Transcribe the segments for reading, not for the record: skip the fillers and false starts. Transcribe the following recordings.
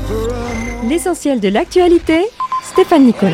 L'essentiel de l'actualité, Stéphane Nicolas.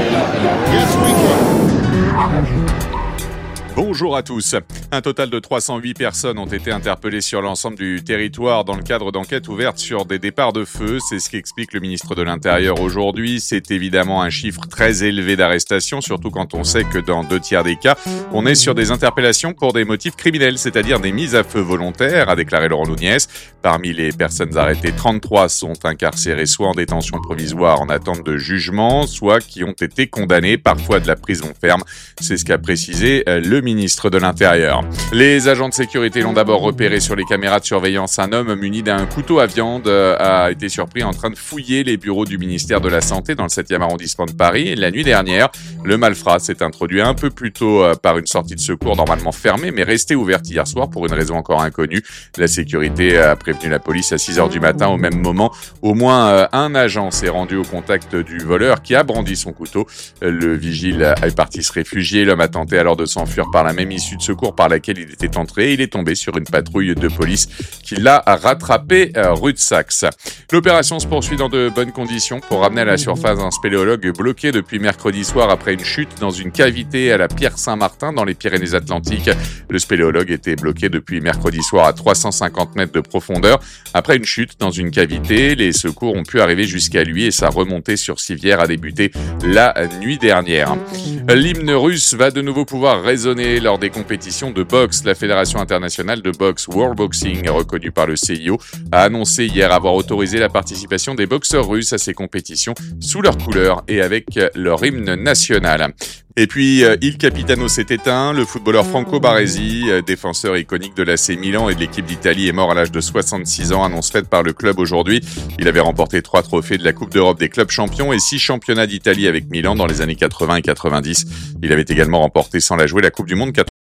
Bonjour à tous. Un total de 308 personnes ont été interpellées sur l'ensemble du territoire dans le cadre d'enquêtes ouvertes sur des départs de feu. C'est ce qu'explique le ministre de l'Intérieur aujourd'hui. C'est évidemment un chiffre très élevé d'arrestations, surtout quand on sait que dans 2 tiers des cas, on est sur des interpellations pour des motifs criminels, c'est-à-dire des mises à feu volontaires, a déclaré Laurent Nunez. Parmi les personnes arrêtées, 33 sont incarcérées soit en détention provisoire en attente de jugement, soit qui ont été condamnées, parfois de la prison ferme. C'est ce qu'a précisé le ministre de l'Intérieur. Les agents de sécurité l'ont d'abord repéré sur les caméras de surveillance. Un homme muni d'un couteau à viande a été surpris en train de fouiller les bureaux du ministère de la Santé dans le 7e arrondissement de Paris. La nuit dernière, le malfrat s'est introduit un peu plus tôt par une sortie de secours normalement fermée, mais restée ouverte hier soir pour une raison encore inconnue. La sécurité a prévenu la police à 6h du matin. Au même moment, au moins un agent s'est rendu au contact du voleur qui a brandi son couteau. Le vigile est parti se réfugier. L'homme a tenté alors de s'enfuir par la même issue de secours par laquelle il était entré. Il est tombé sur une patrouille de police qui l'a rattrapé rue de Saxe. L'opération se poursuit dans de bonnes conditions pour ramener à la surface un spéléologue bloqué depuis mercredi soir après une chute dans une cavité à la Pierre Saint-Martin dans les Pyrénées-Atlantiques. Le spéléologue était bloqué depuis mercredi soir à 350 mètres de profondeur. Après une chute dans une cavité, les secours ont pu arriver jusqu'à lui et sa remontée sur civière a débuté la nuit dernière. L'hymne russe va de nouveau pouvoir résonner lors des compétitions de boxe. La Fédération internationale de boxe World Boxing, reconnue par le CIO, a annoncé hier avoir autorisé la participation des boxeurs russes à ces compétitions sous leurs couleurs et avec leur hymne national. Et puis, Il Capitano s'est éteint. Le footballeur Franco Baresi, défenseur iconique de l'AC Milan et de l'équipe d'Italie, est mort à l'âge de 66 ans, annonce faite par le club aujourd'hui. Il avait remporté 3 trophées de la Coupe d'Europe des clubs champions et 6 championnats d'Italie avec Milan dans les années 80 et 90. Il avait également remporté sans la jouer la Coupe du Monde 80.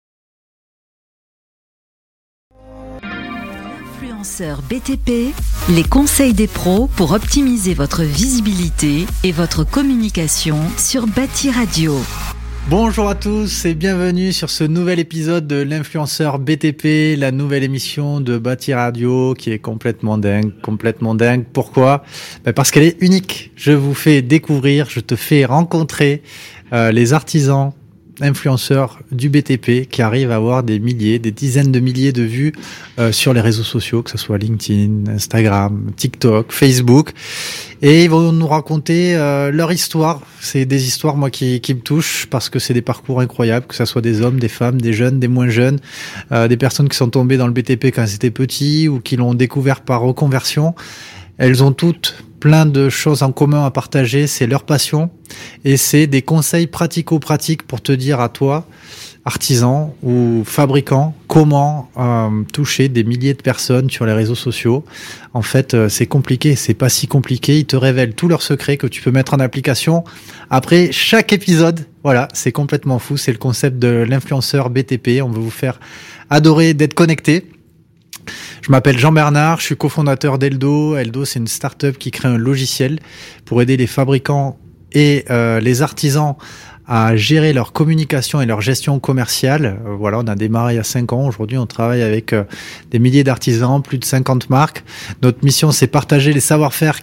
Influenceur BTP, les conseils des pros pour optimiser votre visibilité et votre communication sur Bâti Radio. Bonjour à tous et bienvenue sur ce nouvel épisode de l'influenceur BTP, la nouvelle émission de Bâti Radio qui est complètement dingue. Pourquoi ? Parce qu'elle est unique. Je vous fais découvrir, je te fais rencontrer les artisans influenceurs du BTP qui arrivent à avoir des milliers, des dizaines de milliers de vues sur les réseaux sociaux, que ce soit LinkedIn, Instagram, TikTok, Facebook. Et ils vont nous raconter leur histoire. C'est des histoires, moi, qui me touchent parce que c'est des parcours incroyables, que ce soit des hommes, des femmes, des jeunes, des moins jeunes, des personnes qui sont tombées dans le BTP quand elles étaient petits ou qui l'ont découvert par reconversion. Elles ont toutes plein de choses en commun à partager, c'est leur passion et c'est des conseils pratico-pratiques pour te dire à toi, artisan ou fabricant, comment toucher des milliers de personnes sur les réseaux sociaux. En fait, c'est compliqué, c'est pas si compliqué. Ils te révèlent tous leurs secrets que tu peux mettre en application après chaque épisode. Voilà, c'est complètement fou, c'est le concept de l'influenceur BTP. On veut vous faire adorer d'être connecté. Je m'appelle Jean-Bernard, je suis cofondateur d'Eldo. Eldo, c'est une start-up qui crée un logiciel pour aider les fabricants et les artisans à gérer leur communication et leur gestion commerciale. Voilà, on a démarré il y a 5 ans. Aujourd'hui, on travaille avec des milliers d'artisans, plus de 50 marques. Notre mission, c'est partager les savoir-faire